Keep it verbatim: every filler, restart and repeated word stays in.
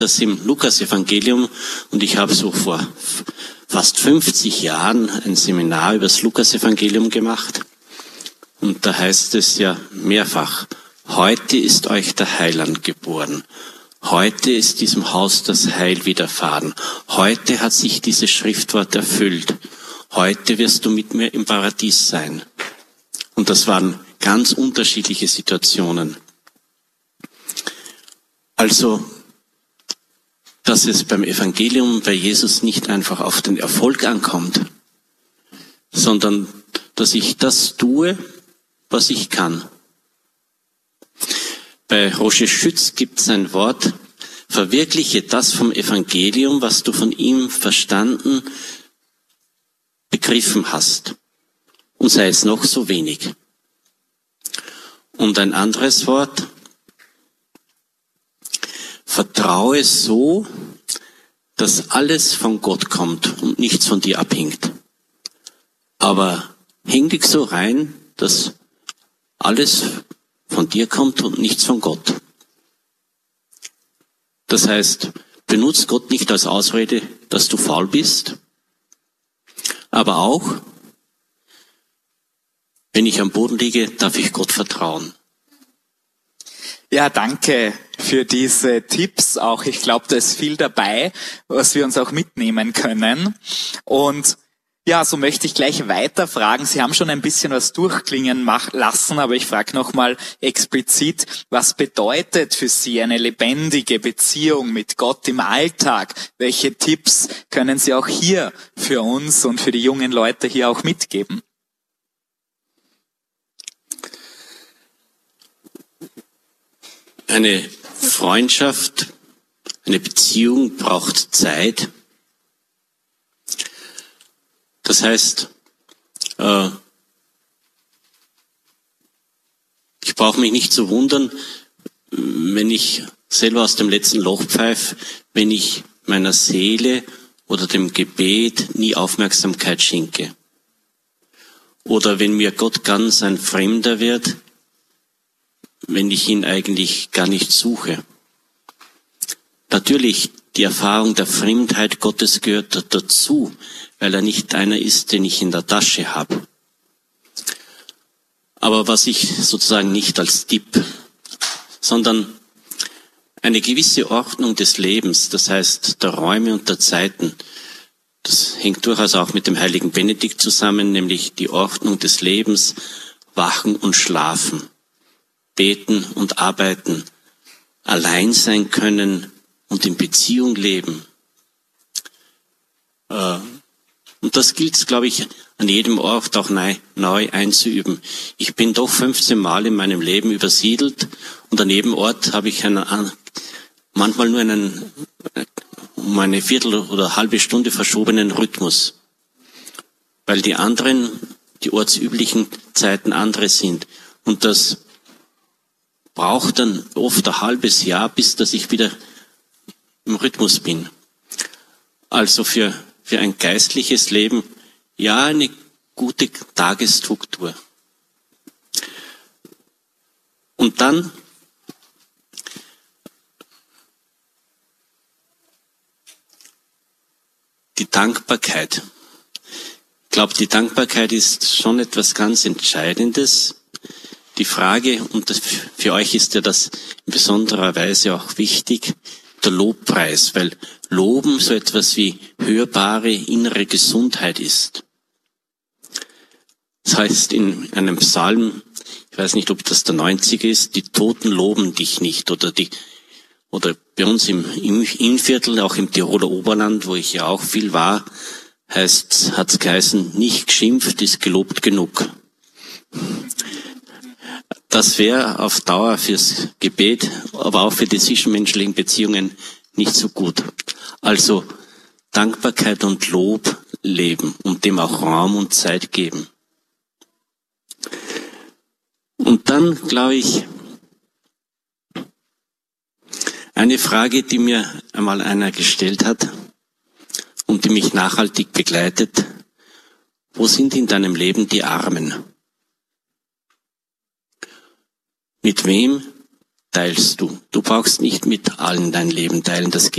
das im Lukas-Evangelium, und ich habe so vor fast fünfzig Jahren ein Seminar über das Lukas-Evangelium gemacht. Und da heißt es ja mehrfach, heute ist euch der Heiland geboren. Heute ist diesem Haus das Heil widerfahren. Heute hat sich dieses Schriftwort erfüllt. Heute wirst du mit mir im Paradies sein. Und das waren ganz unterschiedliche Situationen. Also, dass es beim Evangelium bei Jesus nicht einfach auf den Erfolg ankommt, sondern dass ich das tue, was ich kann. Bei Roger Schütz gibt es ein Wort, verwirkliche das vom Evangelium, was du von ihm verstanden, begriffen hast. Und sei es noch so wenig. Und ein anderes Wort, vertraue so, dass alles von Gott kommt und nichts von dir abhängt. Aber häng dich so rein, dass alles von dir kommt und nichts von Gott. Das heißt, benutzt Gott nicht als Ausrede, dass du faul bist, aber auch, wenn ich am Boden liege, darf ich Gott vertrauen. Ja, danke für diese Tipps auch. Ich glaube, da ist viel dabei, was wir uns auch mitnehmen können. Und ja, so möchte ich gleich weiter fragen. Sie haben schon ein bisschen was durchklingen lassen, aber ich frage nochmal explizit, was bedeutet für Sie eine lebendige Beziehung mit Gott im Alltag? Welche Tipps können Sie auch hier für uns und für die jungen Leute hier auch mitgeben? Eine Freundschaft, eine Beziehung braucht Zeit. Das heißt, äh, ich brauche mich nicht zu wundern, wenn ich selber aus dem letzten Loch pfeife, wenn ich meiner Seele oder dem Gebet nie Aufmerksamkeit schenke. Oder wenn mir Gott ganz ein Fremder wird, wenn ich ihn eigentlich gar nicht suche. Natürlich, die Erfahrung der Fremdheit Gottes gehört dazu, weil er nicht einer ist, den ich in der Tasche habe. Aber was ich sozusagen nicht als Tipp, sondern eine gewisse Ordnung des Lebens, das heißt der Räume und der Zeiten, das hängt durchaus auch mit dem heiligen Benedikt zusammen, nämlich die Ordnung des Lebens, Wachen und Schlafen. Beten und arbeiten, allein sein können und in Beziehung leben. Und das gilt, glaube ich, an jedem Ort auch neu, neu einzuüben. Ich bin doch fünfzehn Mal in meinem Leben übersiedelt und an jedem Ort habe ich einen, manchmal nur einen um eine Viertel oder halbe Stunde verschobenen Rhythmus, weil die anderen, die ortsüblichen Zeiten andere sind. Und das braucht dann oft ein halbes Jahr, bis dass ich wieder im Rhythmus bin. Also für, für ein geistliches Leben, ja, eine gute Tagesstruktur. Und dann die Dankbarkeit. Ich glaube, die Dankbarkeit ist schon etwas ganz Entscheidendes. Die Frage, und das, für euch ist ja das in besonderer Weise auch wichtig, der Lobpreis, weil Loben so etwas wie hörbare innere Gesundheit ist. Das heißt in einem Psalm, ich weiß nicht, ob das der neunziger ist, die Toten loben dich nicht, oder die, oder bei uns im, im Innviertel, auch im Tiroler Oberland, wo ich ja auch viel war, heißt, hat's geheißen, nicht geschimpft ist gelobt genug. Das wäre auf Dauer fürs Gebet, aber auch für die zwischenmenschlichen Beziehungen nicht so gut. Also Dankbarkeit und Lob leben und dem auch Raum und Zeit geben. Und dann, glaube ich, eine Frage, die mir einmal einer gestellt hat und die mich nachhaltig begleitet: Wo sind in deinem Leben die Armen? Mit wem teilst du. Du brauchst nicht mit allen dein Leben teilen. Das